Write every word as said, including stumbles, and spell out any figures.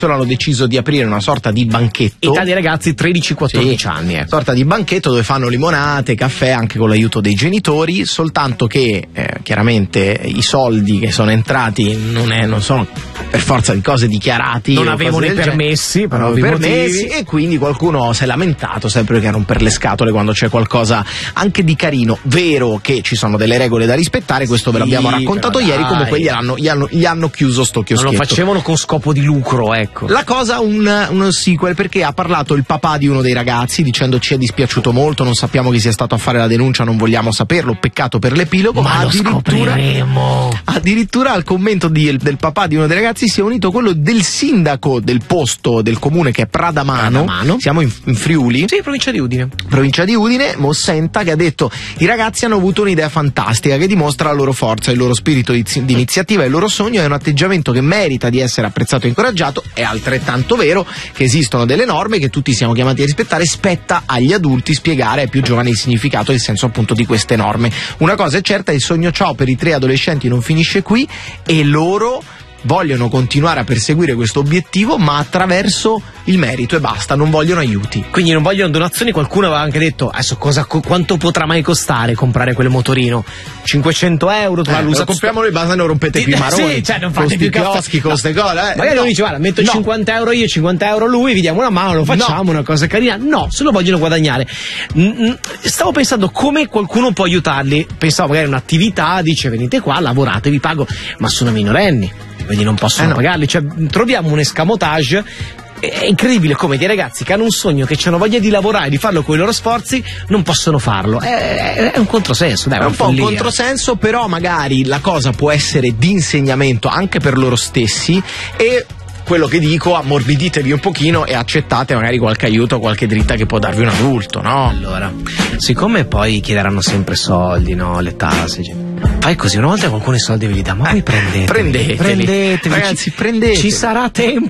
hanno deciso di aprire una sorta di banchetto. Età dei ragazzi tredici quattordici sì, anni. Eh. Sorta di banchetto dove fanno limonate, caffè, anche con l'aiuto dei genitori, soltanto che eh, chiaramente i soldi che sono entrati non, è, non sono per forza di cose dichiarati. Non avevano i permessi, per ovvi permessi, e quindi qualcuno si è lamentato sempre che romper le scatole quando c'è qualcosa anche di carino. Vero che ci sono delle regole da rispettare, questo sì, ve l'abbiamo raccontato ieri, comunque gli hanno, gli, hanno, gli hanno chiuso sto chioschetto. Non lo facevano con scopo di lucro, ecco. La cosa un, uno sequel, perché ha parlato il papà di uno dei ragazzi dicendo ci è dispiaciuto molto, non sappiamo chi sia stato a fare la denuncia, non vogliamo saperlo, peccato per l'epilogo, ma, ma lo addirittura, addirittura al commento di, del papà di uno dei ragazzi si è unito quello del sindaco del posto del comune, che è Pradamano, Pradamano. Siamo in, in Friuli, sì, provincia di Udine provincia di Udine, Mossenta, che ha detto i ragazzi hanno avuto un'idea fantastica che dimostra la loro forza, il loro spirito di, di iniziativa, il loro sogno, è un atteggiamento che merita di essere apprezzato e incoraggiato. È altrettanto vero che esistono delle norme che tutti siamo chiamati a rispettare, spetta agli adulti spiegare ai più giovani il significato e il senso appunto di queste norme. Una cosa è certa, il sogno ciao per i tre adolescenti non finisce qui e loro vogliono continuare a perseguire questo obiettivo, ma attraverso il merito e basta, non vogliono aiuti. Quindi non vogliono donazioni. Qualcuno aveva anche detto adesso cosa, quanto potrà mai costare comprare quel motorino? cinquecento euro, eh, lo compriamo noi, basta, non rompete sì, più i maroni, sì, cioè non fate più più chioschi con queste no. cose, eh. Magari no. uno dice guarda, metto no. cinquanta euro io, cinquanta euro lui, vi diamo una mano, lo facciamo, no. Una cosa carina. No, se lo vogliono guadagnare. Stavo pensando come qualcuno può aiutarli. Pensavo magari un'attività, dice venite qua, lavorate, vi pago, ma sono minorenni, quindi non possono eh no. pagarli, cioè troviamo un escamotage. È incredibile come dei ragazzi che hanno un sogno, che hanno voglia di lavorare, di farlo con i loro sforzi, non possono farlo. È, è un controsenso, dai, è un po' follia. un controsenso, però magari la cosa può essere di insegnamento anche per loro stessi, e quello che dico, ammorbiditevi un pochino e accettate magari qualche aiuto, qualche dritta che può darvi un adulto, no? Allora, siccome poi chiederanno sempre soldi, no? Le tasse, cioè, fai così, una volta qualcuno i soldi ve li dà, ma voi prendeteli, prendeteli, prendeteli, ragazzi, prendeteli. Ci sarà tempo